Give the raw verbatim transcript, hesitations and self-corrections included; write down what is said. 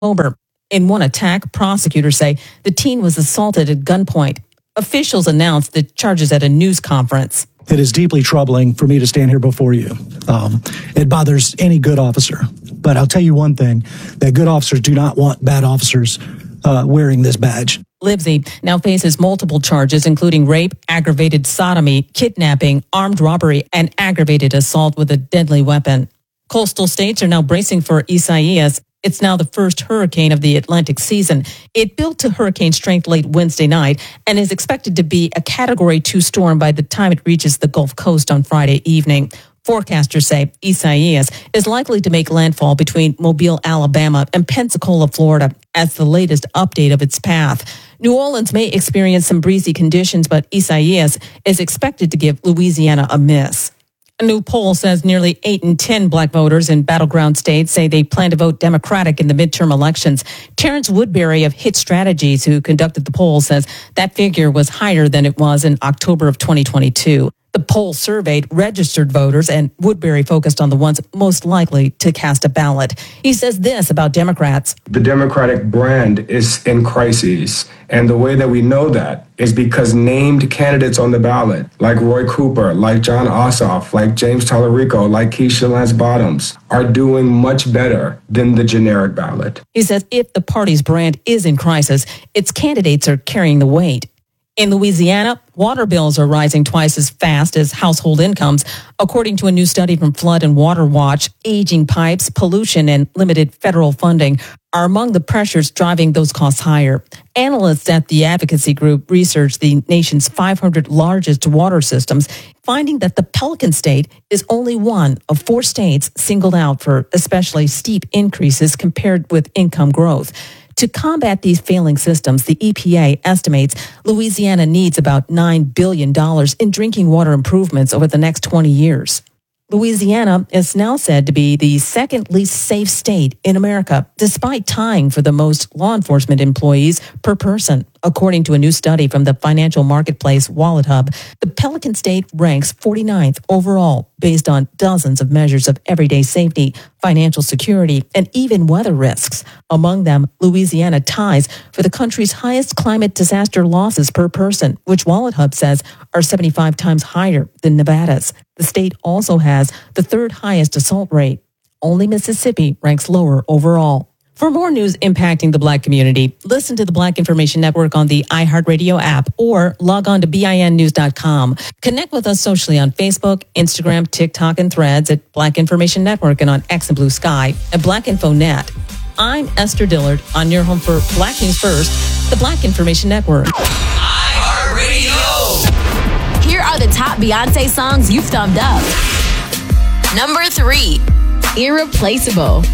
October. In one attack, prosecutors say the teen was assaulted at gunpoint. Officials announced the charges at a news conference. It is deeply troubling for me to stand here before you. Um, it bothers any good officer. But I'll tell you one thing, that good officers do not want bad officers uh, wearing this badge. Livesey now faces multiple charges, including rape, aggravated sodomy, kidnapping, armed robbery, and aggravated assault with a deadly weapon. Coastal states are now bracing for Isaias. It's now the first hurricane of the Atlantic season. It built to hurricane strength late Wednesday night and is expected to be a Category two storm by the time it reaches the Gulf Coast on Friday evening. Forecasters say Isaias is likely to make landfall between Mobile, Alabama, and Pensacola, Florida, as the latest update of its path. New Orleans may experience some breezy conditions, but Isaias is expected to give Louisiana a miss. A new poll says nearly eight in ten black voters in battleground states say they plan to vote Democratic in the midterm elections. Terrence Woodbury of Hit Strategies, who conducted the poll, says that figure was higher than it was in October of twenty twenty-two. The poll surveyed registered voters, and Woodbury focused on the ones most likely to cast a ballot. He says this about Democrats. The Democratic brand is in crisis, and the way that we know that is because named candidates on the ballot, like Roy Cooper, like John Ossoff, like James Tallarico, like Keisha Lance Bottoms, are doing much better than the generic ballot. He says if the party's brand is in crisis, its candidates are carrying the weight. In Louisiana, water bills are rising twice as fast as household incomes. According to a new study from Flood and Water Watch, aging pipes, pollution, and limited federal funding are among the pressures driving those costs higher. Analysts at the advocacy group researched the nation's five hundred largest water systems, finding that the Pelican State is only one of four states singled out for especially steep increases compared with income growth. To combat these failing systems, the E P A estimates Louisiana needs about nine billion dollars in drinking water improvements over the next twenty years. Louisiana is now said to be the second least safe state in America, despite tying for the most law enforcement employees per person. According to a new study from the financial marketplace WalletHub, the Pelican State ranks forty-ninth overall based on dozens of measures of everyday safety, financial security, and even weather risks. Among them, Louisiana ties for the country's highest climate disaster losses per person, which WalletHub says are seventy-five times higher than Nevada's. The state also has the third highest assault rate. Only Mississippi ranks lower overall. For more news impacting the Black community, listen to the Black Information Network on the iHeartRadio app or log on to B I N news dot com. Connect with us socially on Facebook, Instagram, TikTok, and Threads at Black Information Network and on X and Blue Sky at Black Info Net. I'm Esther Dillard on your home for Black News First, the Black Information Network. iHeartRadio. Here are the top Beyonce songs you've thumbed up. Number three, Irreplaceable.